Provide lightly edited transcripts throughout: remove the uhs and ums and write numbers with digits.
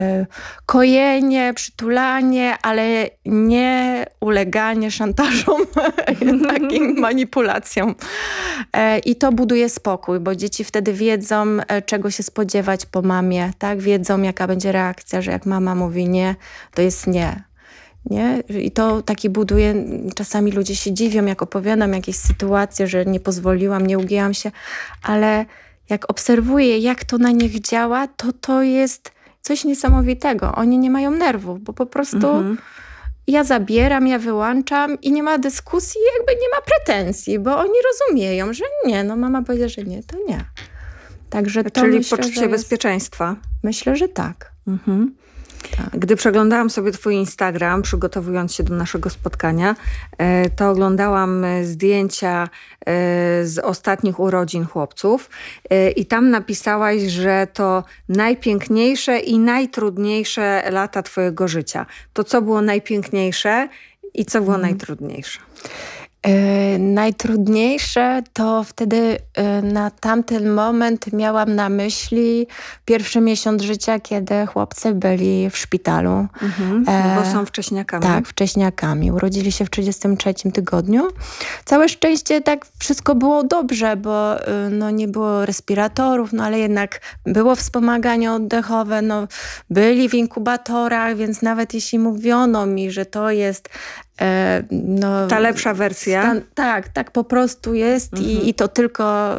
kojenie, przytulanie, ale nie uleganie szantażom, takim manipulacjom. I to buduje spokój, bo dzieci wtedy wiedzą, czego się spodziewać po mamie, tak? Wiedzą, jaka będzie reakcja, że jak mama mówi nie, to jest nie. Nie? I to taki buduje, czasami ludzie się dziwią, jak opowiadam jakieś sytuacje, że nie pozwoliłam, nie ugięłam się, ale jak obserwuję, jak to na nich działa, to jest coś niesamowitego. Oni nie mają nerwów, bo po prostu ja zabieram, ja wyłączam i nie ma dyskusji, jakby nie ma pretensji, bo oni rozumieją, że nie, no mama powiedziała, że nie, to nie. Także to czyli myślę, poczucie bezpieczeństwa. Myślę, że tak. Tak. Gdy przeglądałam sobie twój Instagram, przygotowując się do naszego spotkania, to oglądałam zdjęcia z ostatnich urodzin chłopców i tam napisałaś, że to najpiękniejsze i najtrudniejsze lata twojego życia. To co było najpiękniejsze i co było najtrudniejsze? Najtrudniejsze to wtedy na tamten moment miałam na myśli pierwszy miesiąc życia, kiedy chłopcy byli w szpitalu. Bo są wcześniakami. Tak, wcześniakami. Urodzili się w 33 tygodniu. Całe szczęście tak wszystko było dobrze, bo nie było respiratorów, ale jednak było wspomaganie oddechowe, byli w inkubatorach, więc nawet jeśli mówiono mi, że to jest ta lepsza wersja. Tak po prostu jest i to tylko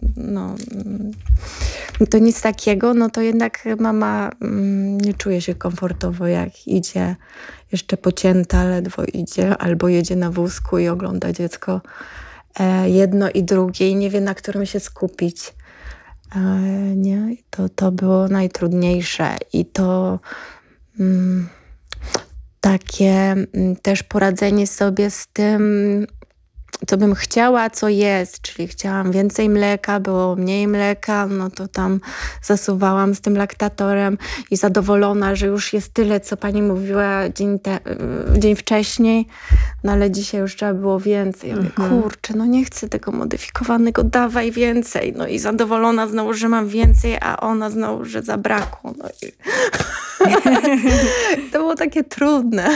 to nic takiego, to jednak mama nie czuje się komfortowo, jak idzie jeszcze pocięta, ledwo idzie, albo jedzie na wózku i ogląda dziecko jedno i drugie i nie wie, na którym się skupić. Nie? To było najtrudniejsze i to takie też poradzenie sobie z tym, co bym chciała, co jest, czyli chciałam więcej mleka, było mniej mleka, to tam zasuwałam z tym laktatorem i zadowolona, że już jest tyle, co pani mówiła dzień wcześniej, ale dzisiaj już trzeba było więcej. Ja mówię, kurczę, nie chcę tego modyfikowanego, dawaj więcej. I zadowolona znowu, że mam więcej, a ona znowu, że zabrakło. To było takie trudne.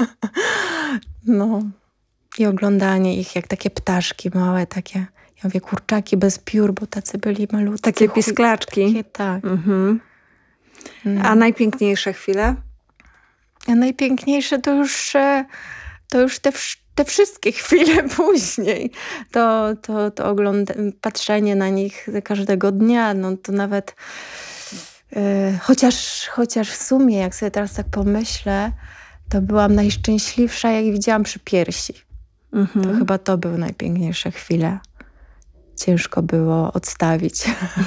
I oglądanie ich jak takie ptaszki małe, takie, ja mówię, kurczaki bez piór, bo tacy byli malutcy. Takie pisklaczki. Takie, tak. A najpiękniejsze chwile? A najpiękniejsze to już te wszystkie chwile później. To patrzenie na nich każdego dnia, to nawet chociaż w sumie, jak sobie teraz tak pomyślę, to byłam najszczęśliwsza, jak widziałam przy piersi. To chyba to były najpiękniejsze chwile. Ciężko było odstawić.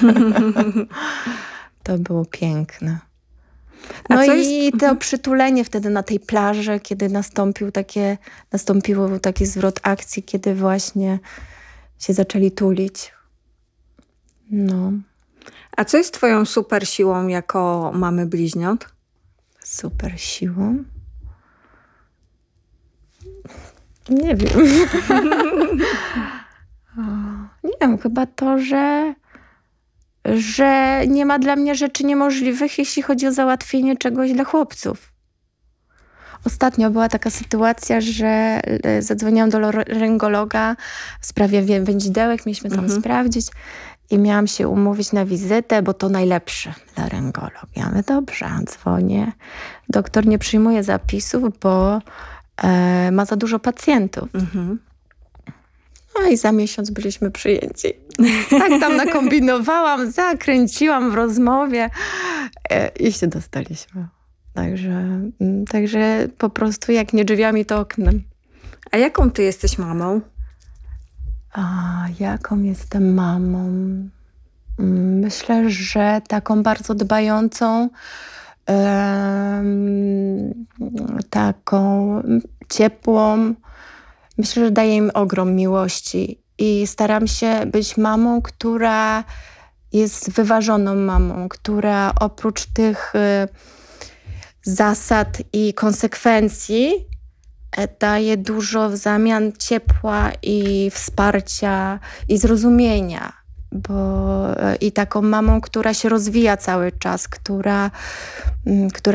To było piękne. I to przytulenie wtedy na tej plaży, kiedy nastąpił taki zwrot akcji, kiedy właśnie się zaczęli tulić. A co jest twoją super siłą jako mamy bliźniąt? Super siłą? Nie wiem. Nie wiem, chyba to, że nie ma dla mnie rzeczy niemożliwych, jeśli chodzi o załatwienie czegoś dla chłopców. Ostatnio była taka sytuacja, że zadzwoniłam do laryngologa w sprawie wędzidełek, mieliśmy tam sprawdzić i miałam się umówić na wizytę, bo to najlepszy laryngolog. Ja mówię, dobrze, dzwonię. Doktor nie przyjmuje zapisów, bo ma za dużo pacjentów. I za miesiąc byliśmy przyjęci. Tak tam nakombinowałam, zakręciłam w rozmowie i się dostaliśmy. Także po prostu jak nie drzwiami, to oknem. A jaką ty jesteś mamą? Jaką jestem mamą? Myślę, że taką bardzo dbającą, taką ciepłą. Myślę, że daję im ogrom miłości i staram się być mamą, która jest wyważoną mamą, która oprócz tych zasad i konsekwencji daje dużo w zamian ciepła i wsparcia i zrozumienia. i taką mamą, która się rozwija cały czas, która